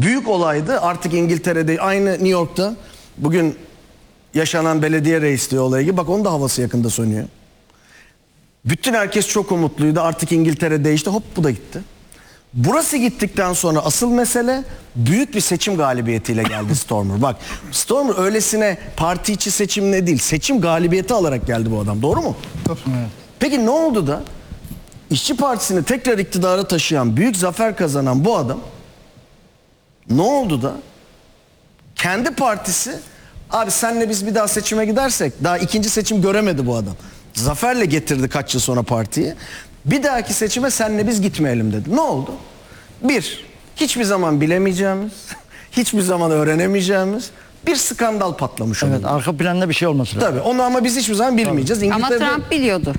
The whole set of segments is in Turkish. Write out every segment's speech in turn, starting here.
büyük olaydı. Artık İngiltere'de, aynı New York'ta bugün yaşanan belediye reisliği olayı gibi. Bak onun da havası yakında sönüyor. Bütün herkes çok umutluydu. Artık İngiltere değişti. Hop bu da gitti. Burası gittikten sonra asıl mesele büyük bir seçim galibiyetiyle geldi Stormer. Bak Stormer öylesine parti içi seçim ne değil. Seçim galibiyeti alarak geldi bu adam. Doğru mu? Evet. Peki ne oldu da İşçi Partisi'ni tekrar iktidara taşıyan, büyük zafer kazanan bu adam ne oldu da kendi partisi, abi senle biz bir daha seçime gidersek, daha ikinci seçim göremedi bu adam. Zaferle getirdi kaç yıl sonra partiyi. Bir dahaki seçime senle biz gitmeyelim dedi. Ne oldu? Bir, hiçbir zaman bilemeyeceğimiz, hiçbir zaman öğrenemeyeceğimiz bir skandal patlamış oldu. Evet, arka planda bir şey olması lazım. Tabii onu ama biz hiçbir zaman bilmeyeceğiz. Ama Trump biliyordu.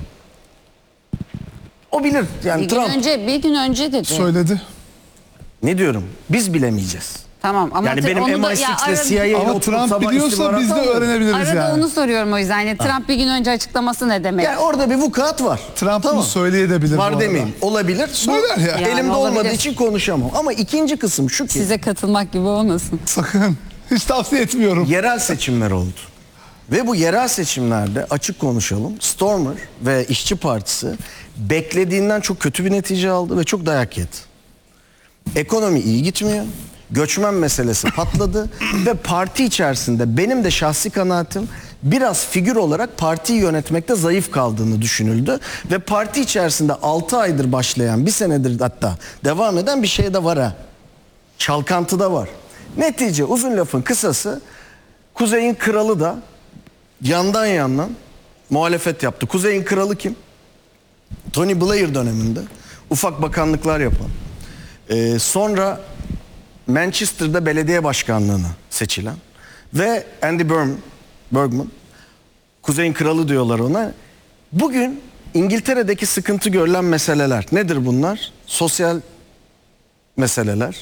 O bilir yani Bir gün Trump. bir gün önce dedi. Söyledi. Ne diyorum? Biz bilemeyeceğiz. Tamam ama Yani benim onu da- MI6'le CIA'yle Ama oturup Trump sabah biliyorsa istihbarat biz de almıyoruz. öğrenebiliriz arada yani. onu soruyorum o yüzden. Yani Trump bir gün önce açıklaması ne demek? Yani orada bir vukuat var. Trump Tamam. bunu söyleyebilir bu Var arada. demeyeyim. Olabilir. Söyler ya. Yani Elimde olabilir. olmadığı için konuşamam. Ama ikinci kısım şu ki Size katılmak gibi olmasın. Sakın. Hiç tavsiye etmiyorum. yerel seçimler oldu. Ve bu yerel seçimlerde açık konuşalım. Stormer ve İşçi Partisi beklediğinden çok kötü bir netice aldı ve çok dayak yedi. Ekonomi iyi gitmiyor. Göçmen meselesi patladı ve parti içerisinde benim de şahsi kanaatim biraz figür olarak partiyi yönetmekte zayıf kaldığını düşünüldü. Ve parti içerisinde 6 aydır başlayan, bir senedir hatta devam eden bir şey de var ha. Çalkantı da var. Netice uzun lafın kısası Kuzey'in kralı da yandan muhalefet yaptı. Kuzey'in kralı kim? Tony Blair döneminde ufak bakanlıklar yapan. Sonra Manchester'da belediye başkanlığına seçilen ve Andy Bergman, Kuzey'in kralı diyorlar ona. Bugün İngiltere'deki sıkıntı görülen meseleler nedir bunlar? Sosyal meseleler,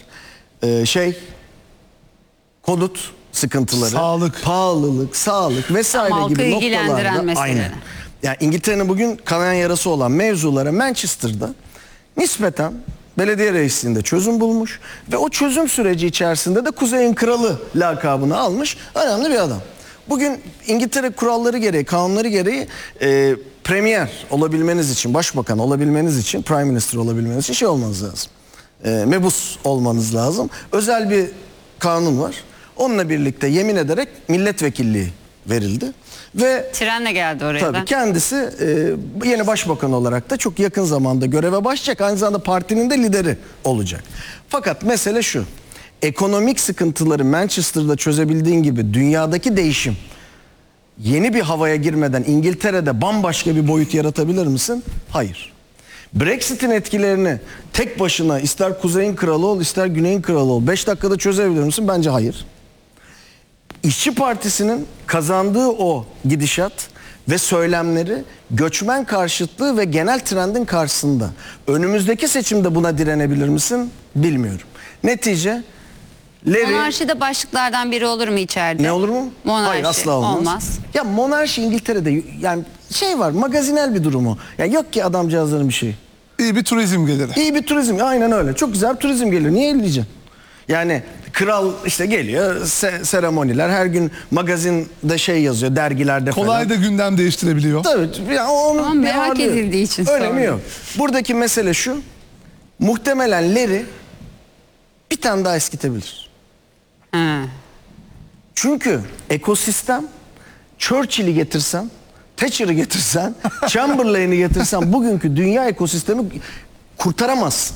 konut sıkıntıları, Sağlık, pahalılık, sağlık vesaire Halkı gibi ilgilendiren noktalarda meseleler. aynen. Yani İngiltere'nin bugün kanayan yarası olan mevzulara Manchester'da nispeten belediye reisliğinde çözüm bulmuş ve o çözüm süreci içerisinde de Kuzey'in kralı lakabını almış önemli bir adam. Bugün İngiltere kuralları gereği, kanunları gereği premier olabilmeniz için, başbakan olabilmeniz için, prime minister olabilmeniz için olmanız lazım. Mebus olmanız lazım. Özel bir kanun var. Onunla birlikte yemin ederek milletvekilliği verildi. Ve Trenle geldi oraya tabii da. kendisi yeni başbakan olarak da çok yakın zamanda göreve başlayacak. Aynı zamanda partinin de lideri olacak. Fakat mesele şu. Ekonomik sıkıntıları Manchester'da çözebildiğin gibi dünyadaki değişim yeni bir havaya girmeden İngiltere'de bambaşka bir boyut yaratabilir misin? Hayır. Brexit'in etkilerini tek başına ister Kuzey'in kralı ol ister Güney'in kralı ol 5 dakikada çözebilir misin? Bence hayır. İşçi Partisi'nin kazandığı o gidişat ve söylemleri göçmen karşıtlığı ve genel trendin karşısında. Önümüzdeki seçimde buna direnebilir misin? Bilmiyorum. Netice Monarşide başlıklardan biri olur mu içeride? ne olur mu? Monarşi. Hayır asla olmaz. Ya monarşi İngiltere'de yani var magazinel bir durumu. Ya yok ki adamcağızların bir şeyi. İyi bir turizm geliri. İyi bir turizm aynen öyle. Çok güzel bir turizm gelir. Niye elleyeceksin? Yani kral işte geliyor seremoniler her gün magazinde yazıyor dergilerde falan. Kolay da gündem değiştirebiliyor. Tabii yani onun Ama bir merak ağırlığı. edildiği için Önemi sordum. yok. Buradaki mesele şu. Muhtemelen Larry bir tane daha eskitebilir. Ha. Çünkü ekosistem Churchill'i getirsen, Thatcher'ı getirsen, Chamberlain'i getirsen bugünkü dünya ekosistemi kurtaramazsın.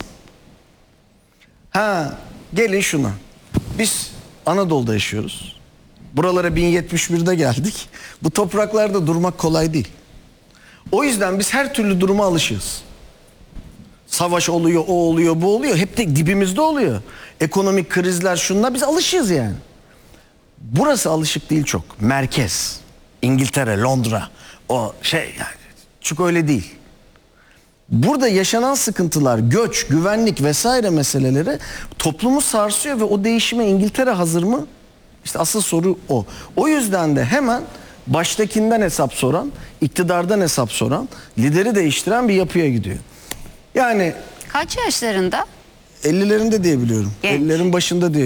Gelin şuna. Biz Anadolu'da yaşıyoruz. Buralara 1071'de geldik. Bu topraklarda durmak kolay değil. O yüzden biz her türlü duruma alışığız. Savaş oluyor, o oluyor, bu oluyor. Hep de dibimizde oluyor. Ekonomik krizler şunlar biz alışığız yani. Burası alışık değil çok. Merkez. İngiltere, Londra. O yani. Çünkü öyle değil. Burada yaşanan sıkıntılar, göç, güvenlik vesaire meseleleri toplumu sarsıyor ve o değişime İngiltere hazır mı? İşte asıl soru o. O yüzden de hemen baştakinden hesap soran, iktidardan hesap soran, lideri değiştiren bir yapıya gidiyor. Yani Kaç yaşlarında? 50'lerinde diye biliyorum. Genç. 50'lerin başında diye